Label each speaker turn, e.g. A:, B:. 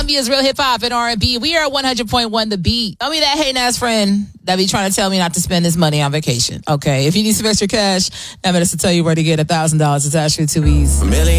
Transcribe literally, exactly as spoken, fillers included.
A: Columbia's Real Hip Hop and R and B. We are one hundred point one The Beat. Tell me that hating ass friend that be trying to tell me not to spend this money on vacation. Okay, if you need some extra cash, I'm going to tell you where to get one thousand dollars. It's actually too easy.